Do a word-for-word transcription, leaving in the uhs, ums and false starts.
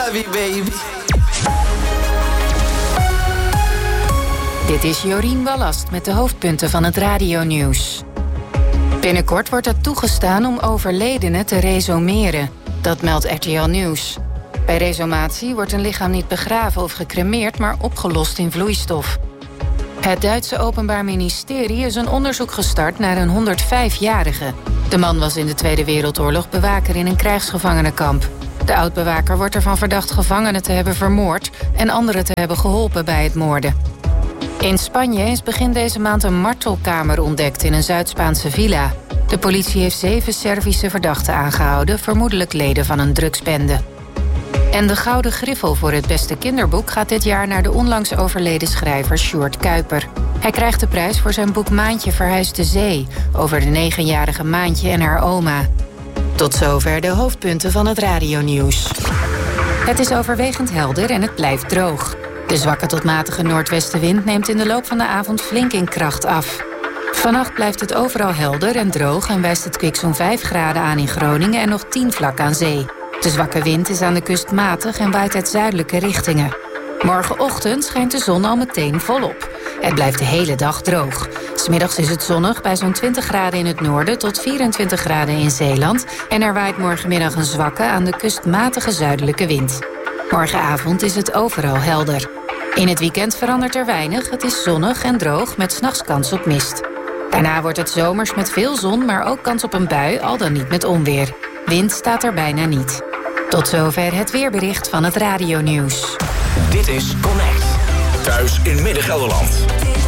love you, baby. Dit is Jorien Ballast met de hoofdpunten van het radionieuws. Binnenkort wordt het toegestaan om overledenen te resumeren. Dat meldt R T L Nieuws. Bij resumatie wordt een lichaam niet begraven of gecremeerd, maar opgelost in vloeistof. Het Duitse Openbaar Ministerie is een onderzoek gestart naar een honderdvijfjarige. De man was in de Tweede Wereldoorlog bewaker in een krijgsgevangenenkamp. De oud-bewaker wordt ervan verdacht gevangenen te hebben vermoord en anderen te hebben geholpen bij het moorden. In Spanje is begin deze maand een martelkamer ontdekt in een Zuid-Spaanse villa. De politie heeft zeven Servische verdachten aangehouden, vermoedelijk leden van een drugsbende. En de Gouden Griffel voor het beste kinderboek gaat dit jaar naar de onlangs overleden schrijver Sjoerd Kuiper. Hij krijgt de prijs voor zijn boek Maantje verhuist de zee, over de negenjarige Maantje en haar oma. Tot zover de hoofdpunten van het radionieuws. Het is overwegend helder en het blijft droog. De zwakke tot matige noordwestenwind neemt in de loop van de avond flink in kracht af. Vannacht blijft het overal helder en droog en wijst het kwik zo'n vijf graden aan in Groningen en nog tien vlak aan zee. De zwakke wind is aan de kust matig en waait uit zuidelijke richtingen. Morgenochtend schijnt de zon al meteen volop. Het blijft de hele dag droog. 'S Middags is het zonnig bij zo'n twintig graden in het noorden tot vierentwintig graden in Zeeland. En er waait morgenmiddag een zwakke aan de kust matige zuidelijke wind. Morgenavond is het overal helder. In het weekend verandert er weinig. Het is zonnig en droog met 's nachts kans op mist. Daarna wordt het zomers met veel zon, maar ook kans op een bui, al dan niet met onweer. Wind staat er bijna niet. Tot zover het weerbericht van het radionieuws. Dit is Connect. Thuis in Midden-Gelderland.